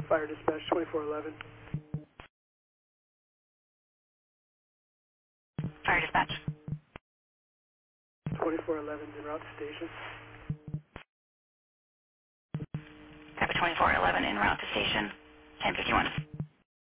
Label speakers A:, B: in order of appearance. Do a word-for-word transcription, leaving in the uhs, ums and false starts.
A: Fire dispatch twenty-four eleven.
B: Fire dispatch.
A: twenty-four eleven en route to station.
B: Copy twenty-four eleven en route to station ten fifty-one.